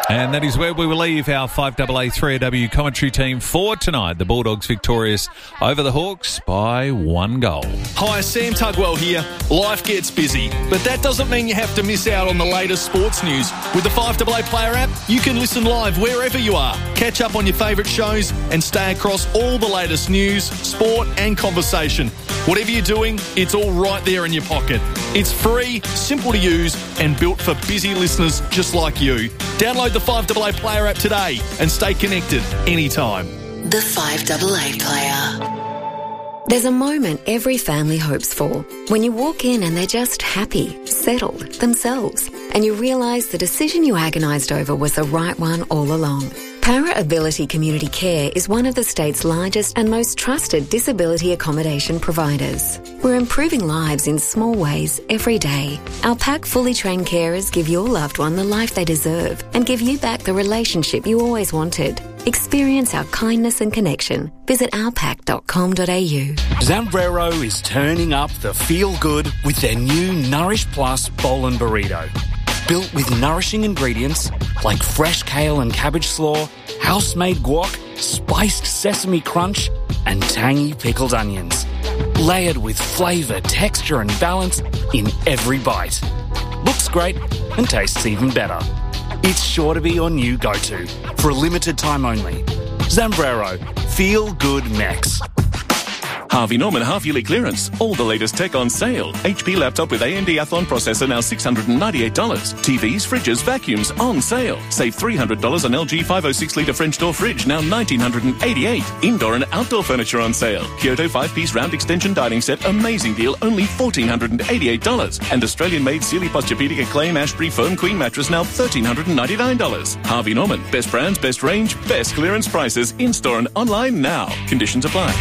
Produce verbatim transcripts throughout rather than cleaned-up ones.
And that is where we will leave our five A A three A W commentary team for tonight. The Bulldogs victorious over the Hawks by one goal. Hi, Sam Tugwell here. Life gets busy, but that doesn't mean you have to miss out on the latest sports news. With the five A A Player app, you can listen live wherever you are, catch up on your favourite shows and stay across all the latest news, sport and conversation. Whatever you're doing, it's all right there in your pocket. It's free, simple to use and built for busy listeners just like you. Download the five A A Player app today and stay connected anytime. The five A A Player. There's a moment every family hopes for. When you walk in and they're just happy, settled, themselves, and you realise the decision you agonised over was the right one all along. Para Ability Community Care is one of the state's largest and most trusted disability accommodation providers. We're improving lives in small ways every day. Our P A C fully trained carers give your loved one the life they deserve and give you back the relationship you always wanted. Experience our kindness and connection. Visit our pac dot com dot a u. Zambrero is turning up the feel-good with their new Nourish Plus Bowl and Burrito. Built with nourishing ingredients like fresh kale and cabbage slaw, house-made guac, spiced sesame crunch, and tangy pickled onions. Layered with flavour, texture and balance in every bite. Looks great and tastes even better. It's sure to be your new go-to for a limited time only. Zambrero. Feel good Mex. Harvey Norman half-yearly clearance. All the latest tech on sale. H P laptop with A M D Athlon processor now six hundred ninety-eight dollars. T Vs, fridges, vacuums on sale. Save three hundred dollars on L G five oh six litre French door fridge, now one thousand nine hundred eighty-eight dollars. Indoor and outdoor furniture on sale. Kyoto five-piece round extension dining set, amazing deal, only one thousand four hundred eighty-eight dollars. And Australian-made Sealy Posturepedic Acclaim Ashbury Foam Queen mattress, now one thousand three hundred ninety-nine dollars. Harvey Norman. Best brands, best range, best clearance prices. In-store and online now. Conditions apply.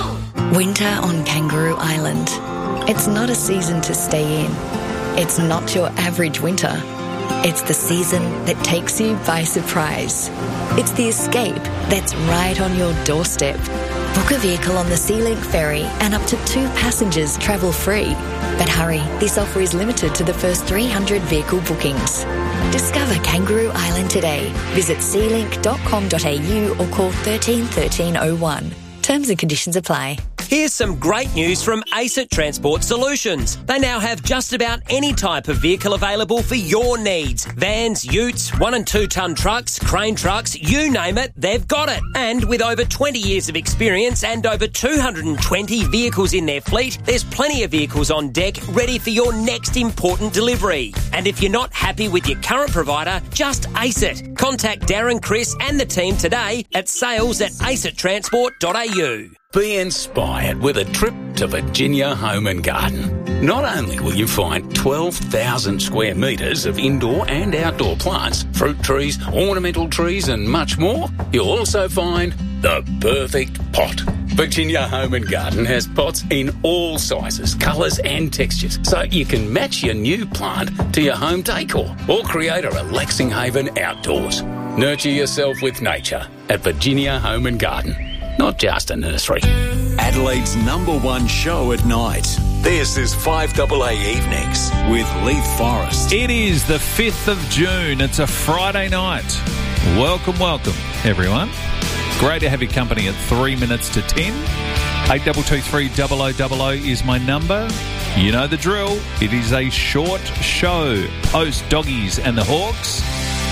Winter on Kangaroo Island. It's not a season to stay in. It's not your average winter. It's the season that takes you by surprise. It's the escape that's right on your doorstep. Book a vehicle on the SeaLink ferry and up to two passengers travel free. But hurry, this offer is limited to the first three hundred vehicle bookings. Discover Kangaroo Island today. Visit sea link dot com dot a u or call thirteen thirteen oh one. Terms and conditions apply. Here's some great news from ACET Transport Solutions. They now have just about any type of vehicle available for your needs. Vans, utes, one and two tonne trucks, crane trucks, you name it, they've got it. And with over twenty years of experience and over two hundred twenty vehicles in their fleet, there's plenty of vehicles on deck ready for your next important delivery. And if you're not happy with your current provider, just ACET. Contact Darren, Chris and the team today at sales at acet transport dot a u. Be inspired with a trip to Virginia Home and Garden. Not only will you find twelve thousand square metres of indoor and outdoor plants, fruit trees, ornamental trees and much more, you'll also find the perfect pot. Virginia Home and Garden has pots in all sizes, colours and textures, so you can match your new plant to your home decor or create a relaxing haven outdoors. Nurture yourself with nature at Virginia Home and Garden. Not just a nursery. Adelaide's number one show at night. This is five A A Evenings with Leith Forrest. It is the fifth of June. It's a Friday night. Welcome, welcome, everyone. Great to have your company at three minutes to ten. eight two two three double oh double oh is my number. You know the drill. It is a short show post Doggies and the Hawks.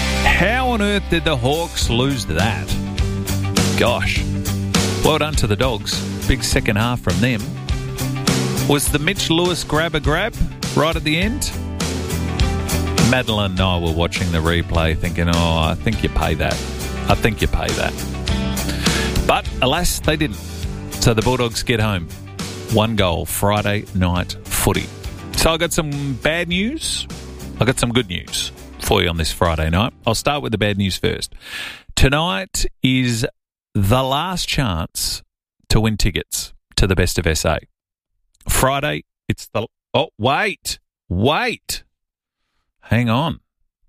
How on earth did the Hawks lose that? Gosh. Well done to the Dogs. Big second half from them. Was the Mitch Lewis grab a grab right at the end? Madeline and I were watching the replay thinking, oh, I think you pay that. I think you pay that. But alas, they didn't. So the Bulldogs get home. One goal, Friday night footy. So I got some bad news. I got some good news for you on this Friday night. I'll start with the bad news first. Tonight is the last chance to win tickets to the Best of S A. Friday, it's the... Oh, wait. Wait. Hang on.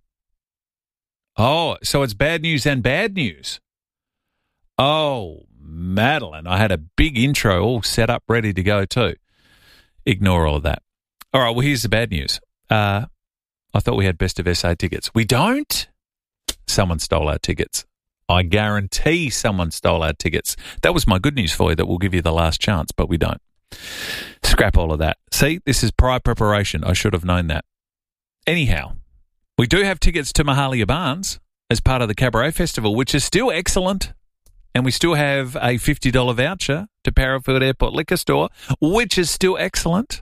Oh, so it's bad news and bad news. Oh, Madeline, I had a big intro all set up, ready to go too. Ignore all of that. All right, well, here's the bad news. Uh, I thought we had Best of S A tickets. We don't? someone stole our tickets. I guarantee someone stole our tickets. That was my good news for you, that we'll give you the last chance, but we don't. Scrap all of that. See, this is prior preparation. I should have known that. Anyhow, we do have tickets to Mahalia Barnes as part of the Cabaret Festival, which is still excellent. And we still have a fifty dollars voucher to Parafield Airport Liquor Store, which is still excellent.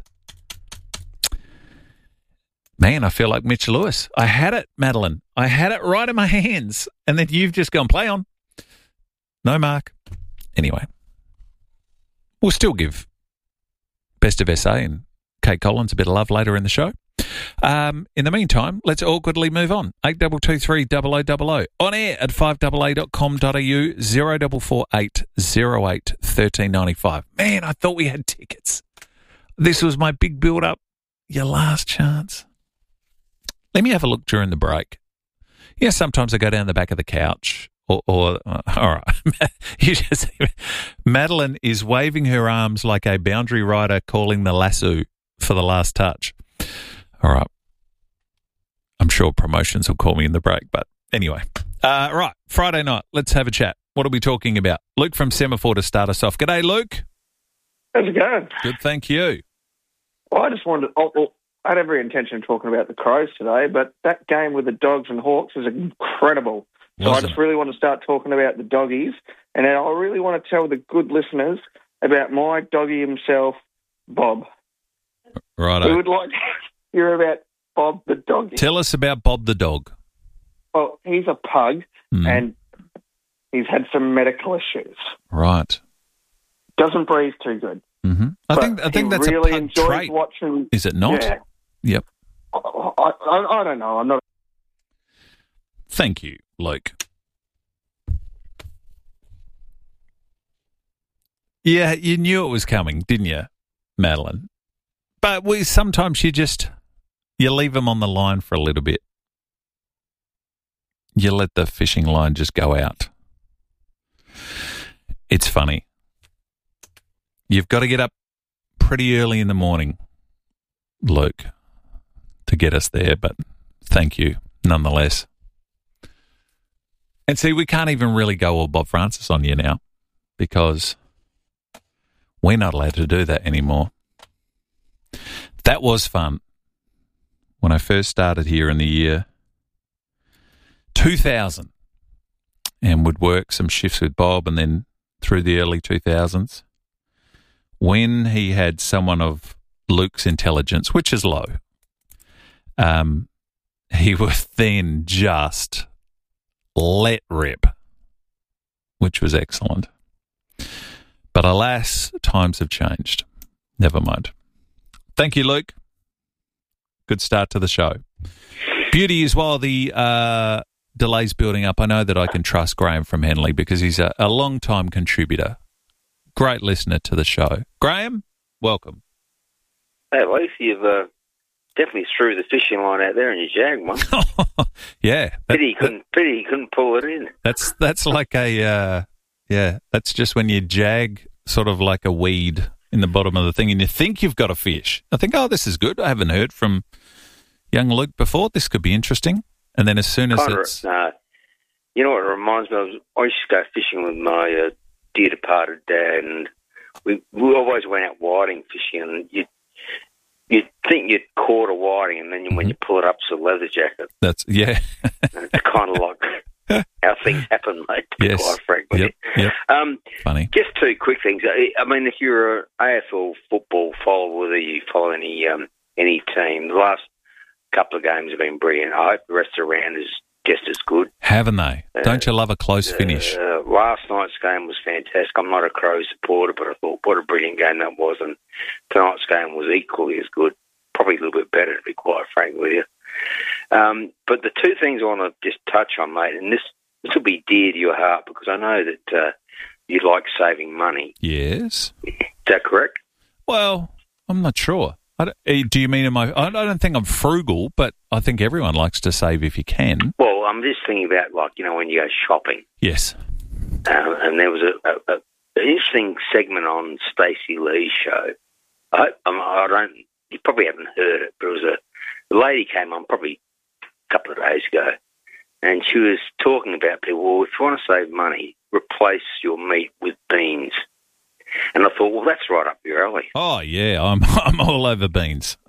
Man, I feel like Mitch Lewis. I had it, Madeline. I had it right in my hands. And then you've just gone, play on. No, Mark. Anyway, we'll still give Best of S A and Kate Collins a bit of love later in the show. Um, in the meantime, let's awkwardly move on. eight two two three double oh double oh. On air at five a a dot com dot a u, zero four four eight zero eight one three nine five. Man, I thought we had tickets. This was my big build-up. Your last chance. Let me have a look during the break. Yeah, sometimes I go down the back of the couch or, or uh, all right. you just, Madeline is waving her arms like a boundary rider calling the lasso for the last touch. All right. I'm sure promotions will call me in the break, but anyway. Uh, right, Friday night, let's have a chat. What are we talking about? Luke from Semaphore to start us off. G'day, Luke. How's it going? Good, thank you. Well, I just wanted to, oh, well, I had every intention of talking about the Crows today, but that game with the Dogs and Hawks is incredible. So Wasn't I just really want to start talking about the doggies, and I really want to tell the good listeners about my doggy himself, Bob. Righto. We would like to hear about Bob the doggy. Tell us about Bob the dog. Well, he's a pug, Mm. and he's had some medical issues. Right. Doesn't breathe too good. Mm-hmm. I But think I think he that's really a pug enjoys trait. watching. Is it not? Yeah. Yep. I, I, I, I don't know. I'm not. Thank you, Luke. Yeah, you knew it was coming, didn't you, Madeline? But we sometimes you just you leave them on the line for a little bit. You let the fishing line just go out. It's funny. You've got to get up pretty early in the morning, Luke, to get us there, but thank you nonetheless. And see, we can't even really go all Bob Francis on you now because we're not allowed to do that anymore. That was fun. When I first started here in the year two thousand and would work some shifts with Bob, and then through the early two thousands, when he had someone of Luke's intelligence, which is low, um, he was then just let rip, which was excellent. But alas, times have changed. Never mind. Thank you, Luke. Good start to the show. Beauty is while the uh, delay's building up, I know that I can trust Graham from Henley because he's a, a long-time contributor. Great listener to the show. Graham, welcome. Hey, at least you've uh, definitely threw the fishing line out there in your Jag one. Yeah. That, pity, he couldn't, pity he couldn't pull it in. That's that's like a, uh, yeah, that's just when you jag sort of like a weed in the bottom of the thing and you think you've got a fish. I think, oh, this is good. I haven't heard from young Luke before. This could be interesting. And then as soon as Kinda, it's... No. You know what it reminds me of? I used to go fishing with my uh, dear departed dad, and we we always went out whiting fishing, and you you'd think you'd caught a whiting, and then mm-hmm. when you pull it up, it's a leather jacket. That's, yeah. It's kind of like how things happen, mate, to be yes. quite frank with yep. you. Yep. Um, Funny. Just two quick things. I mean, if you're an A F L football follower, whether you follow any um, any team, the last couple of games have been brilliant. I hope the rest of the round is just as good. Haven't they? Uh, Don't you love a close finish? Uh, last night's game was fantastic. I'm not a Crow supporter, but I thought what a brilliant game that was, and tonight's game was equally as good, probably a little bit better, to be quite frank with you. Um, but the two things I want to just touch on, mate, and this, this will be dear to your heart because I know that uh, you like saving money. Yes. Is that correct? Well, I'm not sure. I don't, do you mean am I? I don't think I'm frugal, but I think everyone likes to save if you can. Well, I'm just thinking about, like, you know, when you go shopping. Yes. Um, and there was a, a, a an interesting segment on Stacey Lee's show. I, I don't. You probably haven't heard it, but it was a the lady came on probably a couple of days ago, and she was talking about people, well, if you want to save money, replace your meat with beans. And I thought, well, that's right up your alley. Oh, yeah, I'm I'm all over beans.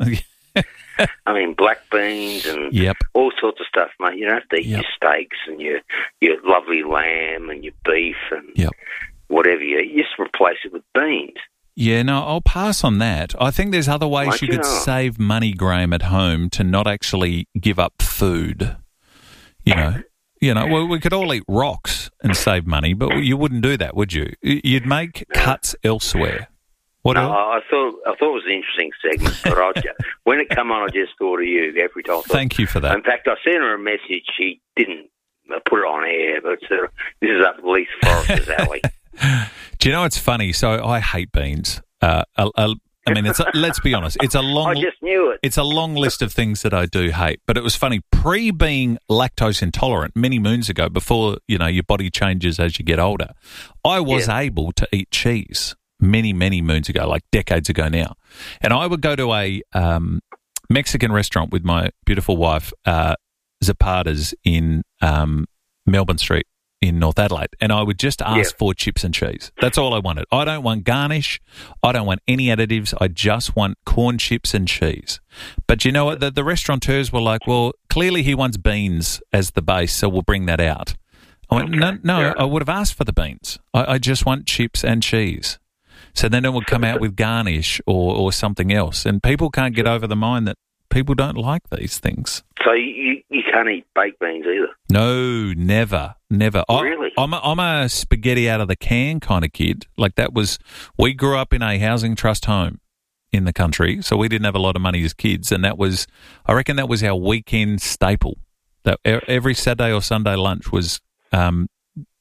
I mean, black beans and yep. all sorts of stuff, mate. You don't have to eat yep. your steaks and your your lovely lamb and your beef and yep. whatever you eat. You just replace it with beans. Yeah, no, I'll pass on that. I think there's other ways Won't you you could know? save money, Graham, at home to not actually give up food. You know, you know, well, we could all eat rocks and save money, but you wouldn't do that, would you? You'd make no. cuts elsewhere. What no, else? I thought I thought it was an interesting segment, but I just, when it came on, I just thought of you every time. Thank you for that. In fact, I sent her a message. She didn't put it on air, but uh, this is up Leith Forest's alley. Do you know it's funny? So I hate beans. Uh, a, a, I mean, it's a, let's be honest. It's a long. I just knew it. It's a long list of things that I do hate. But it was funny pre being lactose intolerant many moons ago, before you know your body changes as you get older. I was yeah. able to eat cheese many many moons ago, like decades ago now, and I would go to a um, Mexican restaurant with my beautiful wife, uh, Zapata's in um, Melbourne Street in North Adelaide, and I would just ask yeah. for chips and cheese. That's all I wanted. I don't want garnish. I don't want any additives. I just want corn chips and cheese. But you know what? The, the restaurateurs were like, well, clearly he wants beans as the base, so we'll bring that out. I went, okay. no, no, yeah. I would have asked for the beans. I, I just want chips and cheese. So then it would come out with garnish or, or something else. And people can't get over the mind that people don't like these things. So you, you can't eat baked beans either? No, never, never. Really? I, I'm, a, I'm a spaghetti out of the can kind of kid. Like that was, we grew up in a housing trust home in the country, so we didn't have a lot of money as kids. And that was, I reckon that was our weekend staple. That every Saturday or Sunday lunch was um,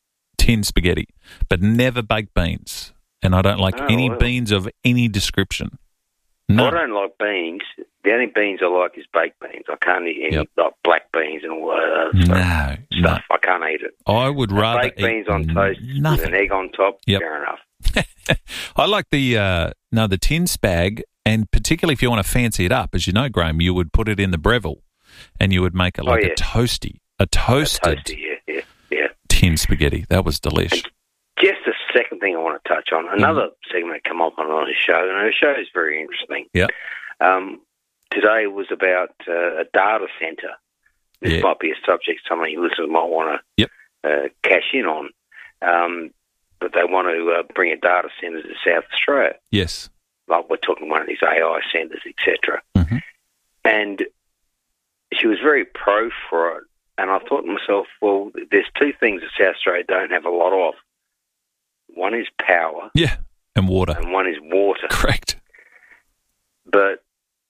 tin spaghetti, but never baked beans. And I don't like oh, any well. beans of any description. No. I don't like beans. The only beans I like is baked beans. I can't eat any Yep. like black beans and all that stuff. No, stuff. no. I can't eat it. I would rather baked eat beans on toast nothing. with an egg on top. Yep. Fair enough. I like the uh, no the tin spag, and particularly if you want to fancy it up, as you know, Graham, you would put it in the Breville, and you would make it like oh, yeah. a toasty, a toasted A toasty, yeah, yeah, yeah. tin spaghetti. That was delish. Just the second thing I want to touch on, another mm. segment come up on the show, and the show is very interesting. Yeah. Um, today was about uh, a data centre. This yeah. might be a subject some of you listeners might want to yep. uh, cash in on. Um, but they want to uh, bring a data centre to South Australia. Yes. Like we're talking one of these A I centres, et cetera. Mm-hmm. And she was very pro for it. And I thought to myself, well, there's two things that South Australia don't have a lot of. One is power. Yeah, and water. And one is water. Correct. But,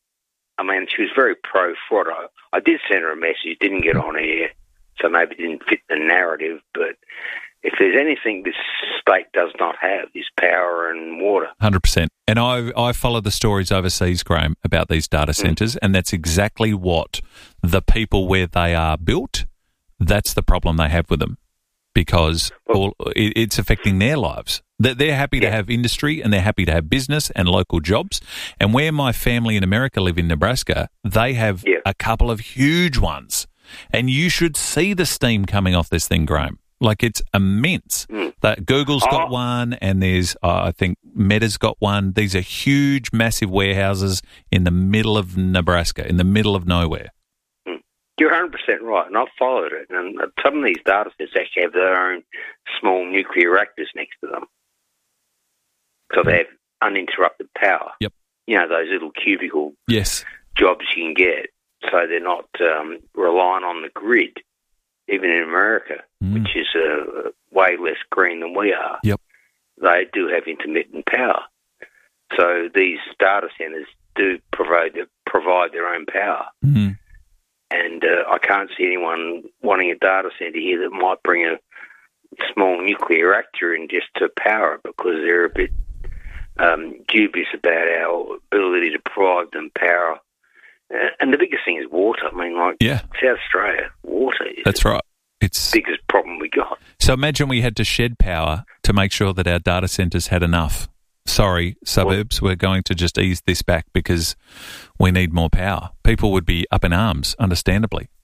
I mean, she was very pro for it. I, I did send her a message, didn't get on air, so maybe it didn't fit the narrative. But if there's anything this state does not have, is power and water. one hundred percent. And I I follow the stories overseas, Graham, about these data centres, mm. and that's exactly what the people where they are built, that's the problem they have with them. Because all, it, it's affecting their lives. They're happy to have industry and they're happy to have business and local jobs. And where my family in America live in Nebraska, they have yeah. a couple of huge ones. And you should see the steam coming off this thing, Graham. Like it's immense. Mm. That Google's got oh. one, and there's uh, I think Meta's got one. These are huge, massive warehouses in the middle of Nebraska, in the middle of nowhere. You're one hundred percent right, and I've followed it. And some of these data centers actually have their own small nuclear reactors next to them. So they have uninterrupted power. Yep. You know, those little cubicle yes. jobs you can get. So they're not um, relying on the grid, even in America, mm. which is uh, way less green than we are. Yep. They do have intermittent power. So these data centers do provide, provide their own power. Mm-hmm. And uh, I can't see anyone wanting a data centre here that might bring a small nuclear reactor in just to power it, because they're a bit um, dubious about our ability to provide them power. Uh, and the biggest thing is water. I mean, like yeah. South Australia, water is That's right. It's the biggest problem we got. So imagine we had to shed power to make sure that our data centres had enough. Sorry, suburbs, we're going to just ease this back because we need more power. People would be up in arms, understandably.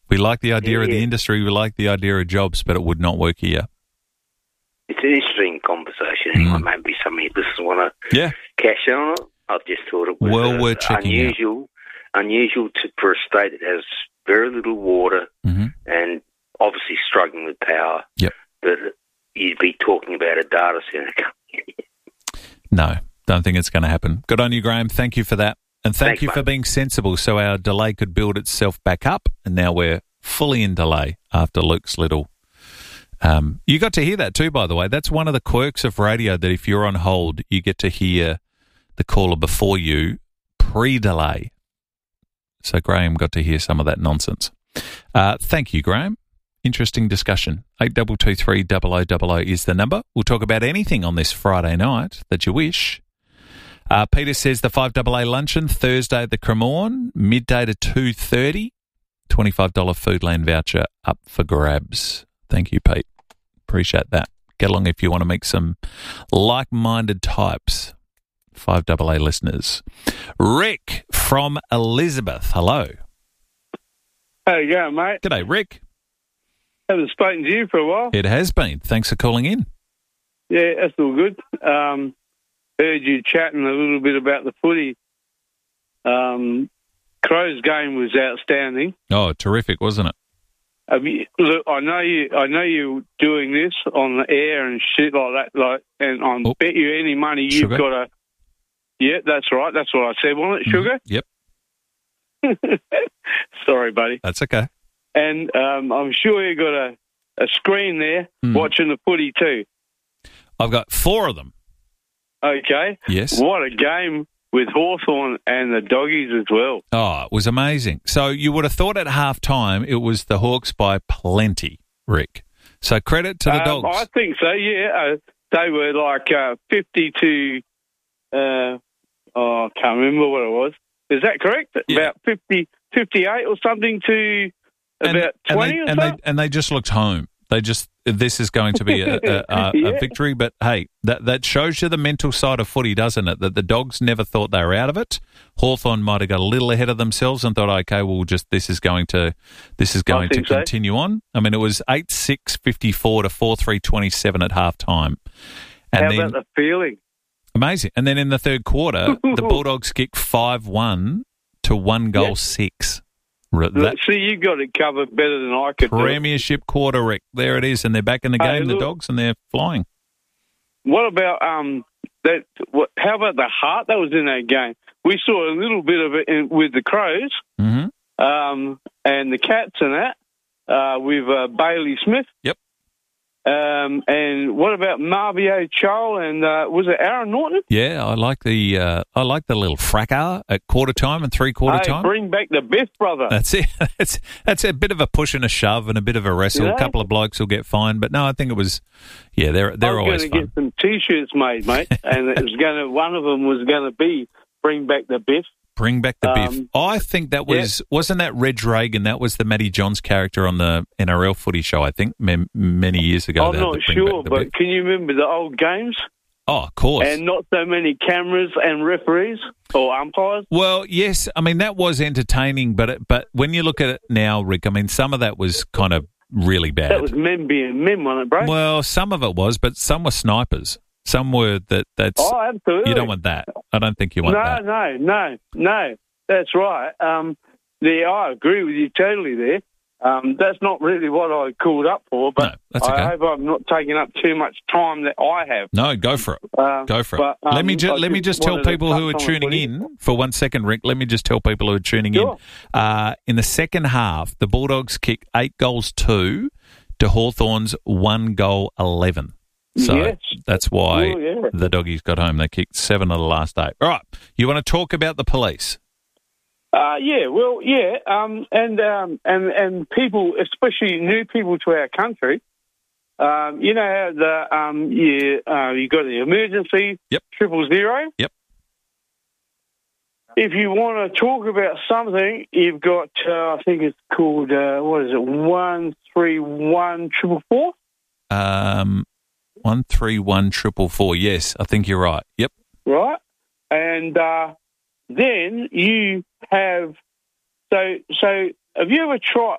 We like the idea Yeah, of the yeah. industry. We like the idea of jobs, but it would not work here. It's an interesting conversation. Anyway, maybe some of your listeners want to Yeah. cash in on it. I just thought it was Well uh, worth checking out. unusual, unusual to, for a state that has very little water Mm-hmm. and obviously struggling with power. Yep. That you'd be talking about a data centre company. No, don't think it's going to happen. Good on you, Graham. Thank you for that. And thank Thanks, you for mate. being sensible so our delay could build itself back up. And now we're fully in delay after Luke's little... Um, you got to hear that too, by the way. That's one of the quirks of radio, that if you're on hold, you get to hear the caller before you pre-delay. So Graham got to hear some of that nonsense. Uh, thank you, Graham. Interesting discussion. eight two two three double oh double oh is the number. We'll talk about anything on this Friday night that you wish. Uh, Peter says the five A A luncheon Thursday at the Cremorne, midday to two thirty. twenty-five dollars Foodland voucher up for grabs. Thank you, Pete. Appreciate that. Get along if you want to meet some like-minded types. five A A listeners. Rick from Elizabeth. Hello. How you going, mate? G'day, Rick. Haven't spoken to you for a while. It has been. Thanks for calling in. Yeah, that's all good. Um, heard you chatting a little bit about the footy. Um, Crows game was outstanding. Oh, terrific, wasn't it? Have you, look, I know you. I know you're doing this on the air and shit like that. Like, and I Oh. bet you any money you've Sugar? got a. Yeah, that's right. That's what I said, wasn't it, Sugar? Yep, Sorry, buddy. that's okay. And um, I'm sure you got a, a screen there Mm. watching the footy too. I've got four of them. Okay. Yes. What a game with Hawthorn and the Doggies as well. Oh, it was amazing. So you would have thought at half time it was the Hawks by plenty, Rick. So credit to the Um, Dogs. I think so, yeah. Uh, they were like uh, fifty to, uh, oh, I can't remember what it was. Is that correct? Yeah. About fifty, fifty-eight or something to And- about and twenty they, or and something? they and they just looked home. They just this is going to be a, a, a, Yeah. a victory. But hey, that that shows you the mental side of footy, doesn't it? That the Dogs never thought they were out of it. Hawthorn might have got a little ahead of themselves and thought, okay, well, just this is going to this is going to think so. continue on. I mean, it was eight six fifty-four to four three twenty-seven at half time. And How then, about the feeling? amazing. And then in the third quarter, the Bulldogs kicked five one to one goal Yep. six. R- That See, you got it covered better than I could do. premiership quarter, Rick. There it is, and they're back in the Hey, game, the look. Dogs, and they're flying. What about um that? What, how about the heart that was in that game? We saw a little bit of it in, with the Crows Mm-hmm. um, and the Cats and that uh, with uh, Bailey Smith. Yep. Um, and what about Marvio Chol and uh, was it Aaron Norton? Yeah, I like the uh, I like the little fracas at quarter time and three quarter Hey, time. bring back the Biff brother. That's it. That's that's a bit of a push and a shove and a bit of a wrestle. Yeah. A couple of blokes will get fined, but no, I think it was. Yeah, they're they're I was always going to fun. get some T-shirts made, mate, and it was going to. One of them was going to be bring back the Biff. Bring back the Biff. Um, I think that was wasn't that Reg Reagan? That was the Matty Johns character on the N R L Footy Show. I think m- many years ago. I'm they had not to bring sure, back the but Biff. can you remember the old games? Oh, of course. And not so many cameras and referees or umpires. Well, yes, I mean that was entertaining, but it, but when you look at it now, Rick, I mean some of that was kind of really bad. That was men being men, wasn't it, bro? Well, some of it was, but some were snipers. Some were that. That's Oh, absolutely. you don't want that. I don't think you want no, that. no, no, no. That's right. Um, yeah, I agree with you totally there. Um, that's not really what I called up for, but No, that's okay. I hope I'm not taking up too much time that I have. No, go for it. Um, Go for it. but, um, let me ju- I let me just tell wanted to people who are touch on tuning footy. in for one second, Rick. Let me just tell people who are tuning Sure. in. Uh, in the second half, the Bulldogs kicked eight goals two to Hawthorn's one goal eleven. So Yes. that's why Oh, yeah. the Doggies got home. They kicked seven of the last eight. All right, you want to talk about the police? Uh, yeah, well, yeah, um, and um, and and people, especially new people to our country, um, you know how the um, you uh, you got the emergency, Yep. triple zero. Yep. If you want to talk about something, you've got uh, I think it's called uh, what is it one three one triple four. Um, one three one triple four. Yes, I think you're right. Yep. Right, and uh, then you have so so. Have you ever tried?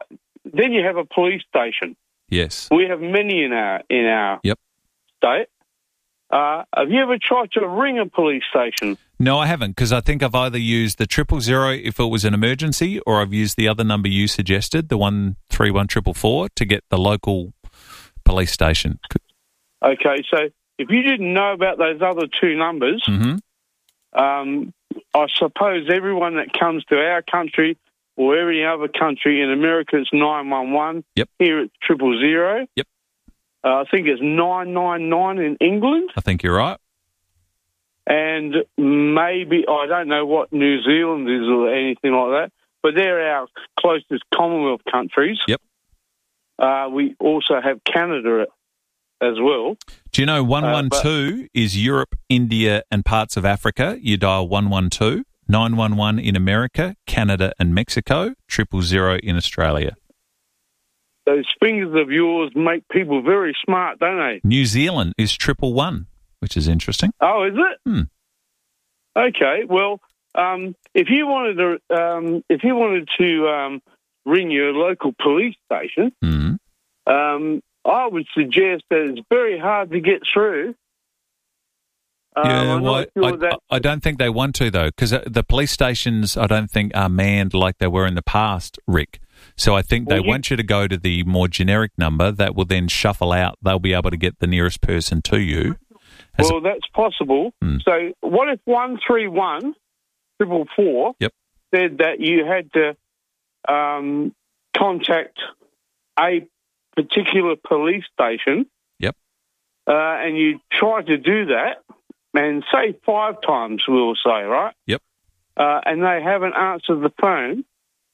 then you have a police station. Yes. We have many in our in our yep. state. Uh, have you ever tried to ring a police station? No, I haven't, because I think I've either used the triple zero if it was an emergency, or I've used the other number you suggested, the one three one triple four, to get the local police station. Okay, so if you didn't know about those other two numbers, mm-hmm. um, I suppose everyone that comes to our country or any other country in America, it's nine one one. Yep. Here it's triple zero. Yep. Uh, I think it's nine nine nine in England. I think you're right. And maybe, I don't know what New Zealand is or anything like that, but they're our closest Commonwealth countries. Yep. Uh, we also have Canada as well. Do you know one one two uh, is Europe, India and parts of Africa? You dial one one two, nine one one in America, Canada and Mexico, triple zero in Australia. Those fingers of yours make people very smart, don't they? New Zealand is triple one, which is interesting. Oh, is it? Hmm. Okay. Well, um, if you wanted to, um, if you wanted to um, ring your local police station, mm-hmm. um, I would suggest that it's very hard to get through. Um, Yeah, I'm well, not sure I, that- I don't think they want to, though, because the police stations, I don't think, are manned like they were in the past, Rick. So I think they Well, you- want you to go to the more generic number that will then shuffle out. They'll be able to get the nearest person to you. As Well, that's possible. Hmm. So what if one three one triple four Yep. said that you had to um, contact a particular police station? Yep. Uh, and you try to do that, and say five times, we'll say, right? Yep. Uh, and they haven't answered the phone.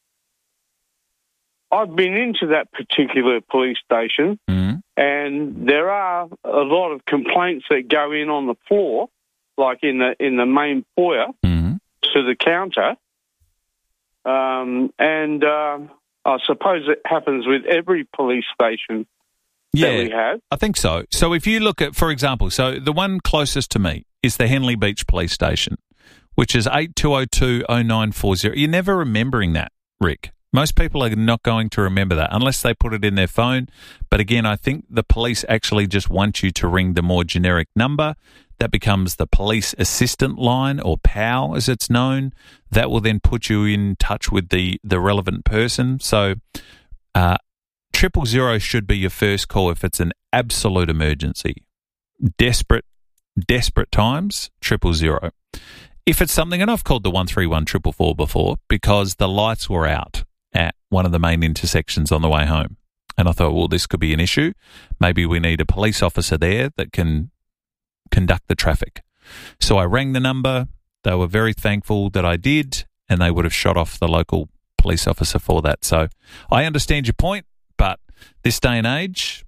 I've been into that particular police station, Mhm. and there are a lot of complaints that go in on the floor, like in the in the main foyer Mhm. to the counter. Um, and uh, I suppose it happens with every police station Yeah, that we have. I think so. So if you look at, for example, so the one closest to me is the Henley Beach Police Station, which is eight two zero two oh nine four zero. You're never remembering that, Rick. Most people are not going to remember that unless they put it in their phone. But again, I think the police actually just want you to ring the more generic number. That becomes the police assistant line, or P A L as it's known. That will then put you in touch with the, the relevant person. So uh, triple zero should be your first call if it's an absolute emergency. Desperate, desperate times, triple zero. If it's something, and I've called the one three one triple four before because the lights were out at one of the main intersections on the way home. And I thought, well, this could be an issue. Maybe we need a police officer there that can conduct the traffic. So I rang the number. They were very thankful that I did, and they would have shot off the local police officer for that. So I understand your point, but this day and age,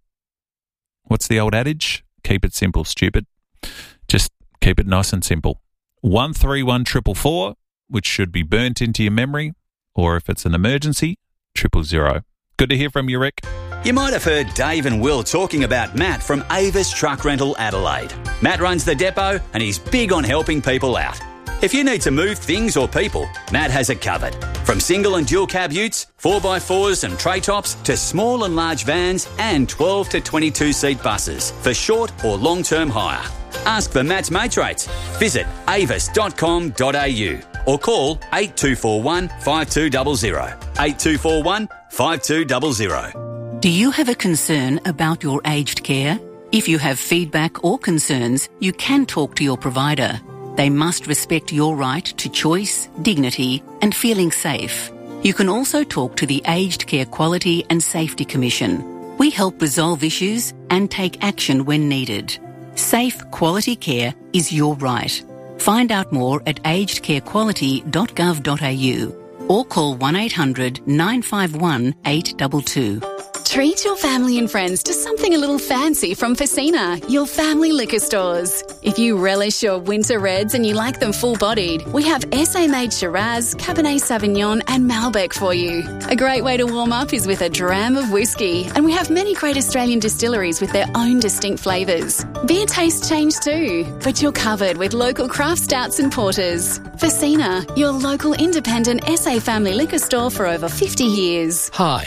what's the old adage? Keep it simple, stupid. Just keep it nice and simple. one three one triple four, which should be burnt into your memory, or if it's an emergency, triple zero. Good to hear from you, Rick. You might have heard Dave and Will talking about Matt from Avis Truck Rental Adelaide. Matt runs the depot and he's big on helping people out. If you need to move things or people, Matt has it covered. From single and dual cab utes, four by fours and tray tops, to small and large vans and twelve to twenty-two seat buses for short or long-term hire. Ask for Matt's mates rates. Visit avis dot com dot a u or call eight two four one five two zero zero. eight two four one five two zero zero. Do you have a concern about your aged care? If you have feedback or concerns, you can talk to your provider. They must respect your right to choice, dignity, and feeling safe. You can also talk to the Aged Care Quality and Safety Commission. We help resolve issues and take action when needed. Safe, quality care is your right. Find out more at aged care quality dot gov dot a u or call one eight hundred nine five one eight two two. Treat your family and friends to something a little fancy from Facina, your family liquor stores. If you relish your winter reds and you like them full-bodied, we have S A-made Shiraz, Cabernet Sauvignon and Malbec for you. A great way to warm up is with a dram of whiskey, and we have many great Australian distilleries with their own distinct flavours. Beer tastes change too, but you're covered with local craft stouts and porters. Facina, your local independent S A family liquor store for over fifty years. Hi,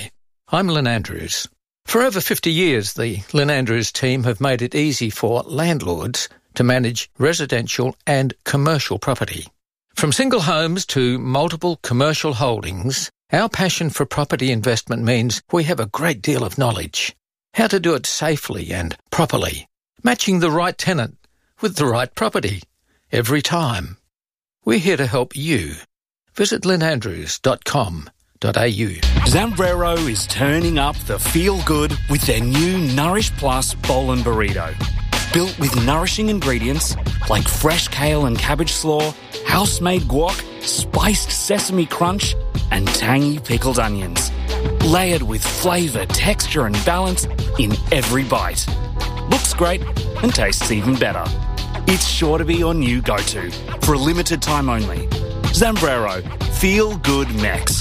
I'm Lynn Andrews. For over fifty years, the Lynn Andrews team have made it easy for landlords to manage residential and commercial property. From single homes to multiple commercial holdings, our passion for property investment means we have a great deal of knowledge. How to do it safely and properly, matching the right tenant with the right property every time. We're here to help you. Visit lynn andrews dot com dot a u. Zambrero is turning up the feel-good with their new Nourish Plus Bowl and Burrito. Built with nourishing ingredients like fresh kale and cabbage slaw, house-made guac, spiced sesame crunch, and tangy pickled onions. Layered with flavour, texture and balance in every bite. Looks great and tastes even better. It's sure to be your new go-to for a limited time only. Zambrero. Feel good Mex.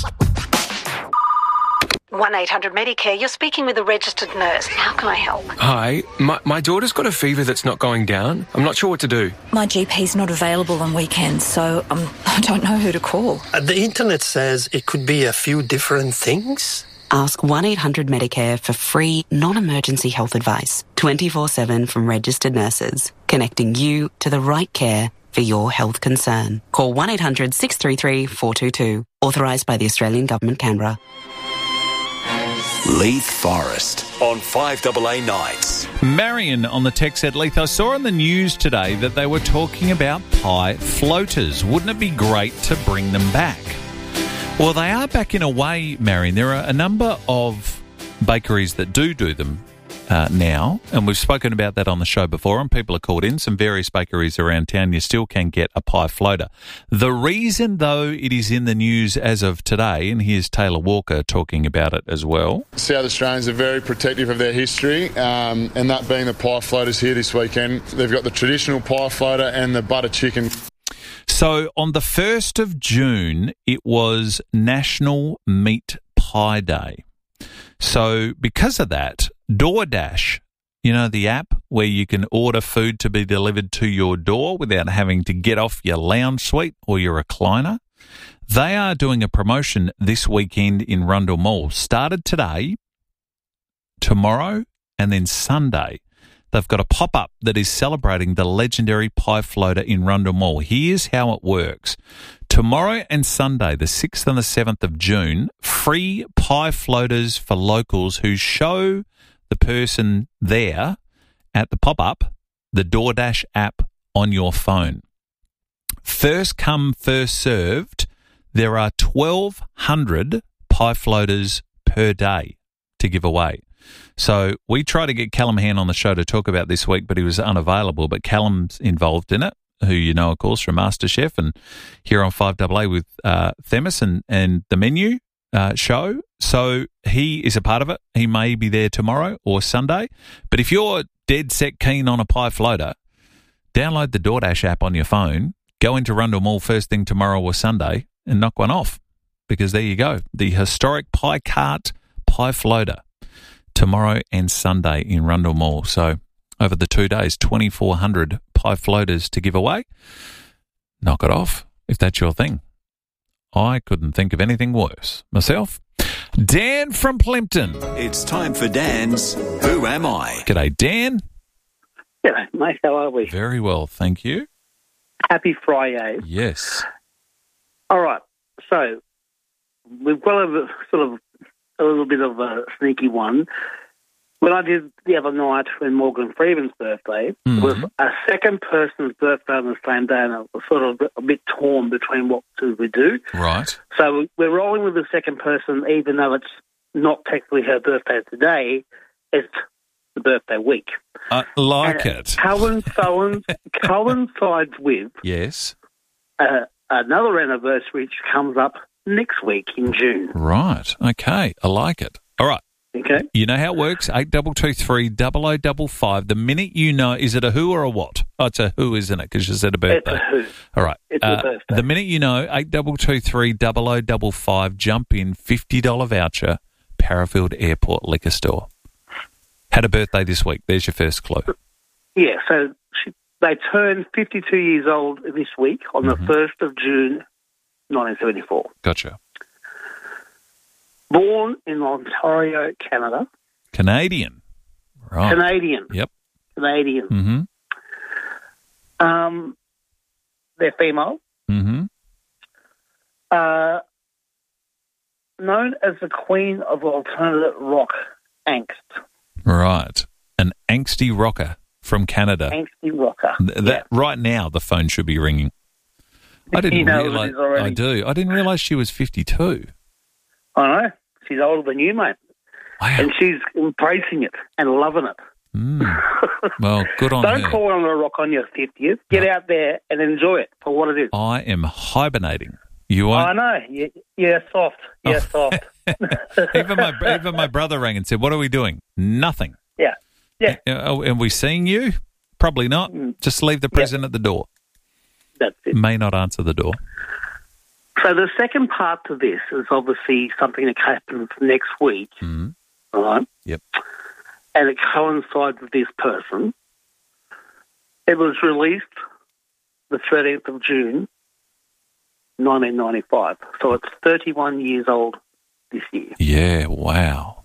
one eight hundred Medicare, you're speaking with a registered nurse. How can I help? Hi, my, my daughter's got a fever that's not going down. I'm not sure what to do. My G P's not available on weekends, so um, I don't know who to call. Uh, the internet says it could be a few different things. Ask one eight hundred Medicare for free, non-emergency health advice, twenty-four seven from registered nurses, connecting you to the right care for your health concern. Call one eight hundred six three three four two two. Authorised by the Australian Government, Canberra. Leith Forest on five A A Nights. Marion on the text said, Leith, I saw on the news today that they were talking about pie floaters. Wouldn't it be great to bring them back? Well, they are back in a way, Marion. There are a number of bakeries that do do them uh, now, and we've spoken about that on the show before, and people are called in. Some various bakeries around town, you still can get a pie floater. The reason, though, it is in the news as of today, and here's Taylor Walker talking about it as well. South Australians are very protective of their history, um, and that being the pie floaters here this weekend. They've got the traditional pie floater and the butter chicken. So on the first of June, it was National Meat Pie Day. So because of that, DoorDash, you know, the app where you can order food to be delivered to your door without having to get off your lounge suite or your recliner, they are doing a promotion this weekend in Rundle Mall. Started today, tomorrow, and then Sunday. They've got a pop-up that is celebrating the legendary pie floater in Rundle Mall. Here's how it works. Tomorrow and Sunday, the sixth and the seventh of June, free pie floaters for locals who show the person there at the pop-up the DoorDash app on your phone. First come, first served. There are twelve hundred pie floaters per day to give away. So we tried to get Callum Hand on the show to talk about this week, but he was unavailable. But Callum's involved in it, who you know, of course, from MasterChef and here on five A A with uh, Themis and, and the Menu uh, show. So he is a part of it. He may be there tomorrow or Sunday. But if you're dead set keen on a pie floater, download the DoorDash app on your phone, go into Rundle Mall first thing tomorrow or Sunday and knock one off. Because there you go. The historic pie cart pie floater. Tomorrow and Sunday in Rundle Mall. So over the two days, twenty-four hundred pie floaters to give away. Knock it off if that's your thing. I couldn't think of anything worse myself. Dan from Plympton. It's time for Dan's Who Am I? G'day, Dan. G'day, mate. How are we? Very well, thank you. Happy Friday. Yes. All right. So we've got a sort of a little bit of a sneaky one. When I did the other night when Morgan Freeman's birthday, mm-hmm. it was a second person's birthday on the same day, and I was sort of a bit torn between what to we do. Right. So we're rolling with the second person, even though it's not technically her birthday today, it's the birthday week. I like and it. Coincides, coincides with yes uh, another anniversary which comes up next week in June. Right. Okay. I like it. All right. Okay. You know how it works. Eight double two three double o double five. The minute you know, is it a who or a what? Oh, it's a who, isn't it? Because you said a birthday. It's a who. All right. It's uh, a birthday. The minute you know, eight double two three double o double five. Jump in. Fifty dollar voucher. Parafield Airport Liquor Store. Had a birthday this week. There's your first clue. Yeah. So she, they turned fifty-two years old this week on mm-hmm. the first of June. nineteen seventy-four. Gotcha. Born in Ontario, Canada. Canadian. Right. Canadian. Yep. Canadian. Mm-hmm. Um, they're female. Mm-hmm. Uh, known as the Queen of Alternative Rock Angst. Right. An angsty rocker from Canada. Angsty rocker. Th- that yeah. Right now, the phone should be ringing. I didn't you know realize. it is already. I do. I didn't realize she was fifty-two. I know. She's older than you, mate. Wow. And she's embracing it and loving it. Mm. Well, good on Don't her. call on a rock on your fiftieth. Get No. out there and enjoy it for what it is. I am hibernating. You I won't. know. You, you're soft. You're Oh. soft. even my even my brother rang and said, "What are we doing? Nothing." Yeah. Yeah. Uh, are we seeing you? Probably not. Mm. Just leave the present at the door. That's it. May not answer the door. So the second part to this is obviously something that happens next week. Mm-hmm. All right? Yep. And it coincides with this person. It was released the thirteenth of June, nineteen ninety-five. So it's thirty-one years old this year. Yeah. Wow.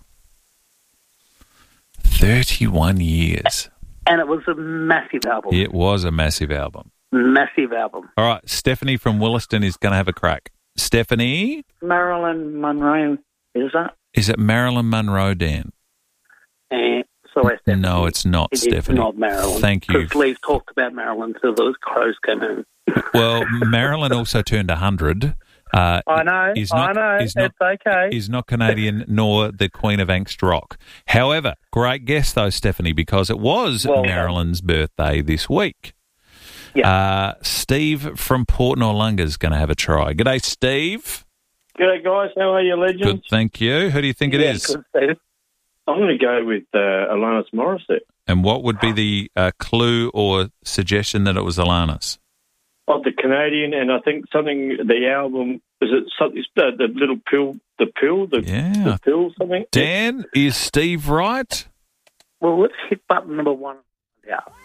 Thirty-one years. And it was a massive album. It was a massive album. Massive album. All right, Stephanie from Williston is going to have a crack. Stephanie, Marilyn Monroe, is that? is it Marilyn Monroe, Dan? Uh, sorry, Stephanie. No, it's not, It is Stephanie. not Marilyn. Thank you. Because Lee talked about Marilyn till those crows came in. Well, Marilyn also turned one hundred. Uh, I know, is not, I know, is not, it's okay. Is not Canadian nor the Queen of Angst Rock. However, great guess though, Stephanie, because it was Well, Marilyn's birthday this week. Yeah. Uh, Steve from Port Noarlunga is going to have a try. G'day, Steve. G'day, guys. How are you, legends? Good, thank you. Who do you think it Yeah, is? good, Steve. I'm going to go with uh, Alanis Morissette. And what would be the uh, clue or suggestion that it was Alanis? Of the Canadian, and I think something, the album, is it something, uh, the little pill, the pill, the, Yeah. the pill, something? Dan, is Steve right? Well, let's hit button number one. Yeah.